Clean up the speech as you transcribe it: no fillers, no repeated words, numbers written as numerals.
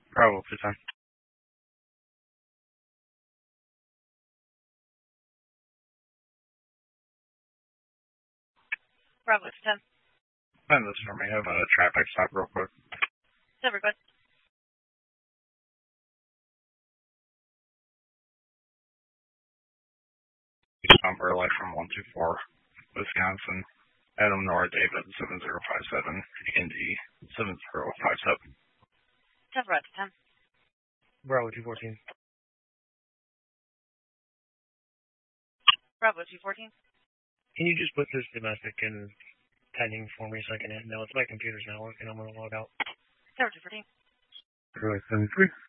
Bravo 210. Bravo 210. And this is for me. I have a traffic stop real quick. Everybody. Umbrella from 124, Wisconsin. Adam Nora David 7057, Indy 7057. 10 for 10. Bravo 214. Bravo 214. Can you just put this domestic in pending for me so I can know? It's my computer's not working. I'm going to log out. 214. Really 73.